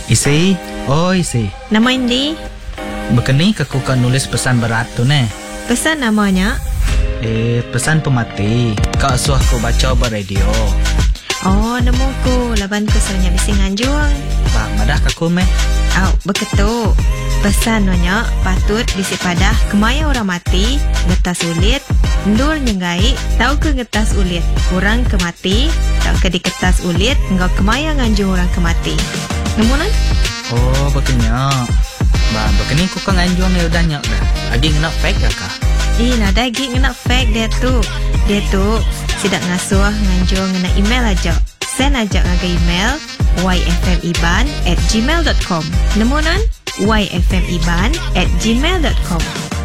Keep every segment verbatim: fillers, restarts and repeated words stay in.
Isi, oh isi. Nama Indi? Bekeni aku kan nulis pesan berat tu ne. Pesan namanya? Eh, pesan pemati. Kak suah aku baca beradio. Oh, namuku. Laban ku sernya bisi nganjuang. Bang, madah kaku meh. Au, beketu. Pesan nanya patut bisi padah kemaya orang mati, ngetas ulit, ndul nyenggai, tau ke ngetas ulit. Orang kemati, tau ke diketas ulit, engkau kemaya nganjung orang kemati. Namunan? Oh, bekenya. Bang, bekeni ku kan nganjuang ya udah nyak dah. Agi ngena fake ya kak? Ih, nah dagi ngena fake dia tu. Dia tu sidak ngasuh nganjuang ngena email aja. Send aja ngaga email y f m iban at gmail dot com. Namunan? y f m iban at gmail dot com.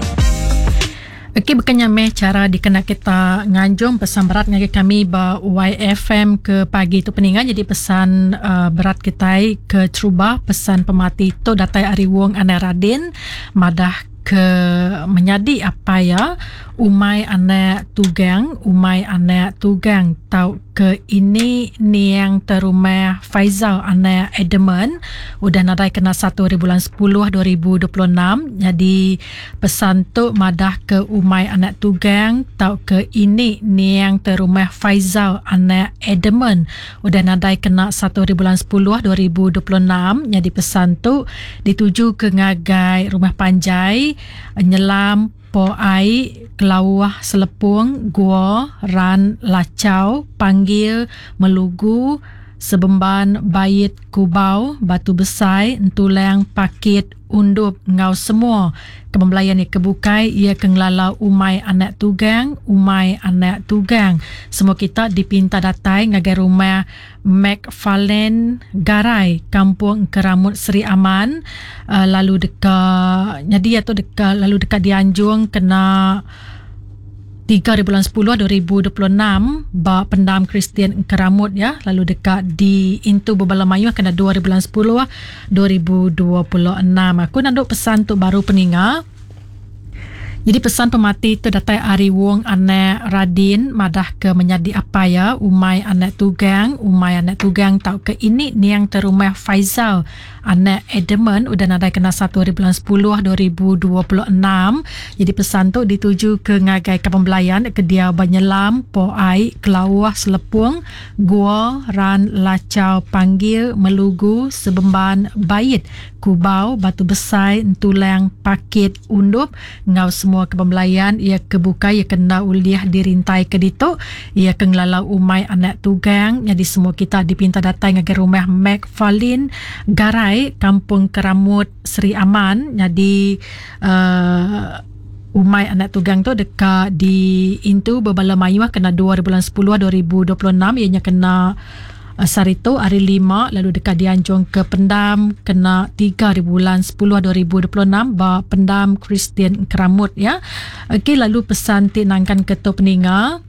Okey, bukannya meh cara dikena kita nganjung pesan berat ngagi kami ba Y F M ke pagi tu peningan. Jadi pesan uh, berat kita ke Trubah, pesan pemati tu datai Ari Wong Ane Radin madah ke menyadi apa ya umai ane tugang umai ane tugang tau ke ini ni yang terumah Faizal ane Edeman udah nadai kena satu hari bulan sepuluh dua ribu dua puluh enam. Jadi pesan tu madah ke umai ane tugang tau ke ini ni yang terumah Faizal ane Edeman udah nadai kena satu hari bulan sepuluh dua ribu dua puluh enam. Jadi pesan tu dituju ke ngagai rumah Panjai Nyelam Po Ai Kelawah Selepung Gua Ran Lacau Panggil Melugu Sebemban Bayit Kubau Batu Besai Entulang Pakit Undup Ngau semua kepembelayan yang kebukai ia kenglalau umai anak tugang umai anak tugang semua kita dipinta datai ngagai rumah McFarlane Garai Kampung Keramut Seri Aman uh, lalu dekat jadi atau dekat lalu dekat Dianjung kena tiga hari bulan sepuluh dua ribu dua puluh enam ba pendam Kristian Keramut ya lalu dekat di Intu Bebala Mayu kena dua hari bulan sepuluh dua ribu dua puluh enam. Aku nak duk pesan tu baru peninga. Jadi pesan pemati tu datai Ari Wong Ane Radin madah ke menyadi apa ya umai anak tugang umai anak tugang tau ke ini ni yang terumah Faizal anak Edeman udah nadai kena satu hari bulan sepuluh dua ribu dua puluh enam. Jadi pesan tu dituju ke ngagai kepembelayan ke dia Banyelam Po Ai Kelawah Selepung Gua Ran Lacau Panggil Melugu Sebemban Bayit Kubau Batu Besai Entulang Pakit Undup Ngau semua kepembelayan ia kebuka ia kena uliah dirintai ke ditu ia kenglalau umai anak tugang. Jadi semua kita dipinta datang ke rumah McFarlane Garai Kampung Keramut Seri Aman. Jadi uh, umai anak tugang tu dekat di Intu Bebala Mayu kena dua hari bulan sepuluh dua ribu dua puluh enam ianya kena uh, Sarito hari lima lalu dekat Dianjung ke Pendam kena tiga hari bulan sepuluh dua ribu dua puluh enam ba Pendam Kristian Keramut ya. Okey, lalu pesan tinangkan ketua peninga.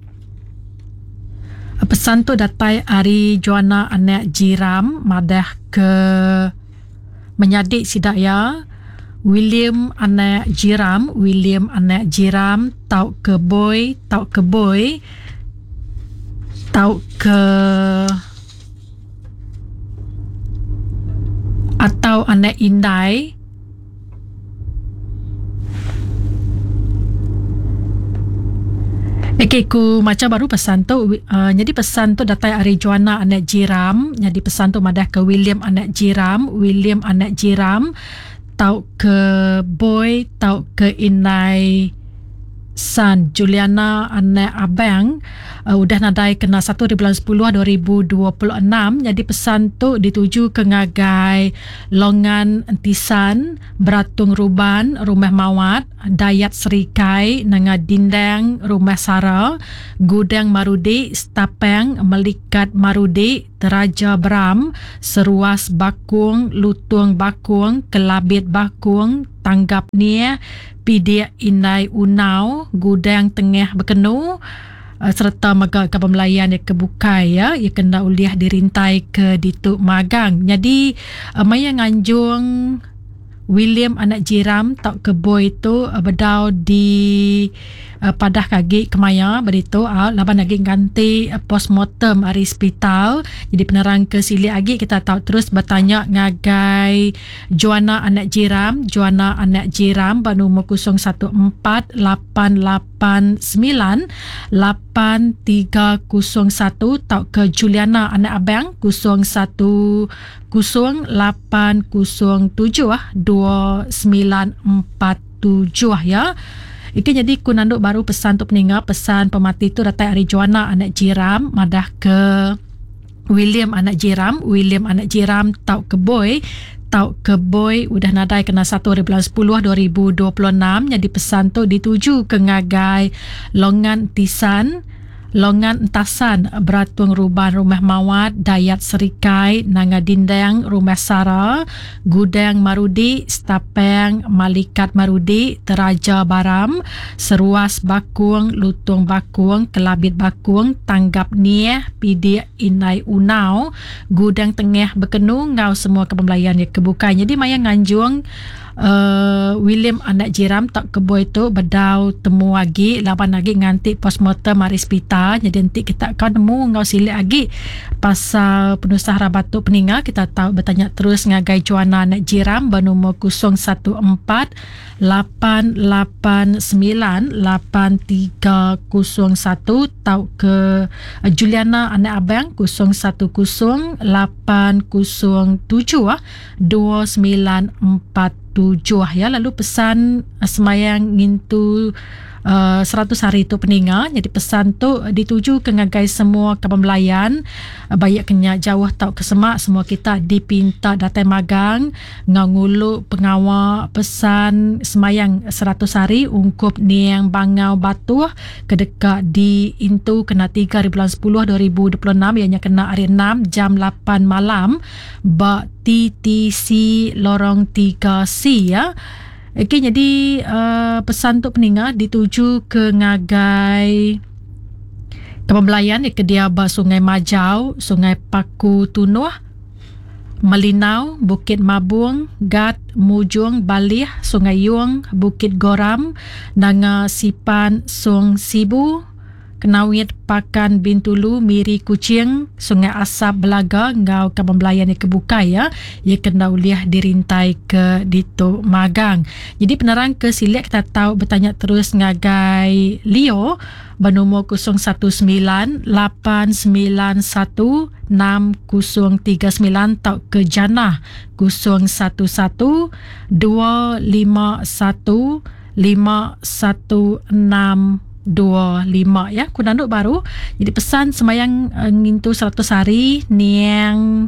Pesan tu datai Ari Joanna anak Jiram madah ke menyadik sidak ya William anak Jiram William anak Jiram tau ke boy tau ke boy tau ke atau anak Indai Okey, ku macam baru pesan tu uh, jadi pesan tu datai Ari Joanna anak Jiram. Jadi pesan tu madah ke William anak Jiram William anak Jiram tau ke boy tau ke Inai San Juliana anak Abang uh, udah nadai kena satu hari bulan sepuluh dua ribu dua puluh enam. Jadi pesan tu dituju ke ngagai Longan Entisan Beratung Ruban Rumah Mawat Dayat Serikai Nanga Dindang Rumah Sara Gudang Marudi Stapeng Melikat Marudi Teraja Beram Seruas Bakung Lutung Bakung Kelabit Bakung Tanggap Nia Pidia Inai Unau Gudang Tengah Bekenu uh, serta maga kepembelayan yang kebukai ya ia kena uliah dirintai ke dituk magang. Jadi uh, maya nganjung William anak jiram tak keboi itu uh, bedau di uh, Padah Kagi Kemaya berito uh, laban lagi ganti uh, postmortem dari hospital. Jadi penerang ke sili lagi kita tahu terus bertanya ngagai Joanna anak jiram Joanna anak jiram banumur kosong satu empat lapan lapan sembilan lapan tiga kosong satu tau ke Juliana anak abang kosong satu kosong lapan kosong tujuh ah dua sembilan empat tujuh ya. Iki jadi kunanduk baru pesan tu peninggal pesan pemati tu datang dari Joanna anak jiram madah ke William anak jiram William anak jiram tau ke boy tau ke boy udah nadai kena satu hari bulan sepuluh dua ribu dua puluh enam. Jadi pesan tu dituju ke ngagai Longan Tisan Longan Entasan Beratung Ruban Rumah Mawat Dayat Serikai Nanga Dindang Rumah Sara Gudang Marudi Stapeng Malikat Marudi Teraja Baram Seruas Bakung Lutung Bakung Kelabit Bakung Tanggap Nieh Pidi Inai Unau Gudang Tengah Bekenu ngau semua kepembelayan yang kebuka. Jadi maya nganjung Uh, William anak jiram tak keboi tu bedau temu lagi laban lagi nganti postmortem mari hospital. Jadi nanti kita akan temu ngau silik lagi pasal penusah rabat tu peninggal. Kita tahu bertanya terus ngagai Joanna anak jiram bernomor kosong satu empat lapan lapan sembilan lapan tiga kosong satu tau ke uh, Juliana anak abang kosong satu kosong lapan kosong tujuh dua sembilan empat tujuh ya. Lalu pesan uh, semayang ngintu uh, seratus hari tu peninggal. Jadi pesan tu uh, dituju ke ngagai semua kepembelayan uh, baik kenya jauh tau ke semak semua kita dipinta datang magang ngangulu pengawal pesan semayang seratus hari ungkup niang bangau batuh kedekat di intu kena tiga hari bulan sepuluh dua ribu dua puluh enam ianya kena hari enam jam lapan malam ba T T C lorong tiga C ya. Okey, jadi uh, pesan tu peninggal dituju ke ngagai kepembelayan di Kediaba Sungai Majau, Sungai Paku Tunuh, Melinau, Bukit Mabung, Gat, Mujung, Balih, Sungai Yung, Bukit Goram, Nanga Sipan, Sung Sibu, Kenawit Pakan Bintulu, Miri Kucing, Sungai Asap Belaga, ngau kepembelayan yang kebuka ya. Ia kena uliah dirintai ke Dito Magang. Jadi penerang ke silik kita tahu bertanya terus ngagai Leo bernomor kosong satu sembilan lapan sembilan satu enam kosong tiga sembilan tau ke Jannah kosong satu satu dua lima satu lima satu enam dua lima ya. Kunanduk baru. Jadi pesan semayang uh, ngintu seratus hari niang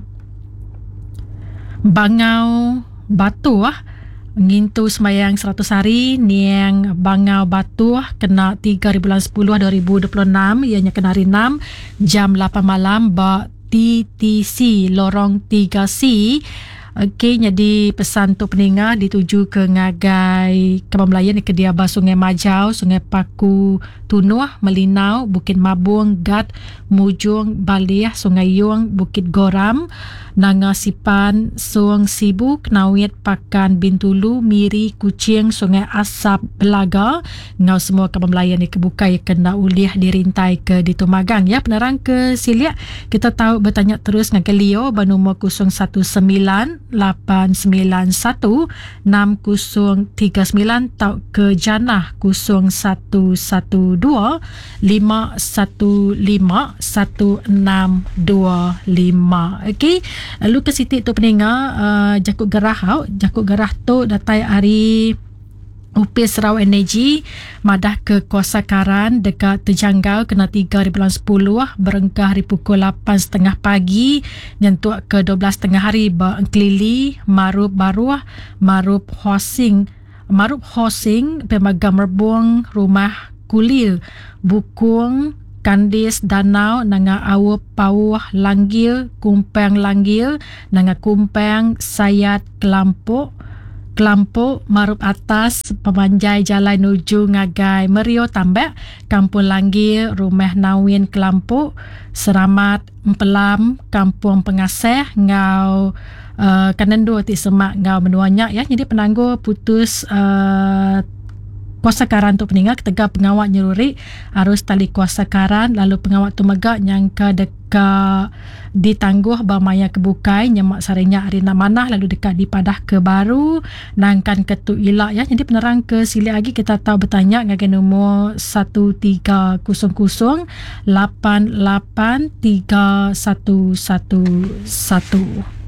Bangau Batu ah. Ngintu semayang seratus hari niang Bangau Batu kena tiga hari bulan sepuluh dua ribu dua puluh enam ianya kena hari enam jam lapan malam ba T T C lorong tiga C. Okey, jadi pesan tu peninggal dituju ke ngagai kepembelayan di Kediaba Sungai Majau, Sungai Paku Tunuh, Melinau, Bukit Mabung, Gat, Mujung, Balih, Sungai Yung, Bukit Goram, Nanga Sipan, Sung Sibu, Kenawit Pakan Bintulu, Miri Kucing, Sungai Asap Belaga. Ngau semua kepembelayan di kebuka yang kena uliah dirintai ke Dito Magang ya. Penerang ke silik kita tahu bertanya terus ngagai Leo bernomor kosong satu sembilan lapan sembilan satu enam kosong tiga sembilan tau ke Jannah kosong satu satu dua lima satu lima satu enam dua lima. Okey, lalu ke Siti tu peninggal uh, Jakut Gerah tau. Jakut Gerah tu datai hari Upis Sarawak Energy madah ke Kuasa Karan dekat terjangkau kena tiga hari bulan sepuluh berengkah hari pukul lapan setengah pagi nyentuh ke dua belas setengah hari Kelili Marup Baruah Marup Hosing Marup Hosing Pemagang Merbung Rumah Kulil Bukung Kandis Danau Nanga Awup Pauh Langgil Kumpang Langgil Nanga Kumpang Sayat Kelampuk Kelampuk, Marup Atas, Pemanjai Jalan Nuju Ngagai Merio Tambak, Kampung Langgil, Rumah Nawin Kelampuk, Seramat Empelam, Kampung Pengasih, Ngau uh, kanan dua ti semak ngau menuanya ya. Jadi penangguh putus uh, kuasa karan tu peninggal ketega pengawal nyeruri harus tali kuasa karan lalu pengawal tu megak yang ke dekat ditangguh bamaya kebukai nyemak sarinya arina manah lalu dekat di padah ke baru nangkan ketu ilak ya. Jadi penerang ke sili lagi kita tahu bertanya ngagen nombor satu tiga kosong kosong lapan lapan tiga satu satu satu.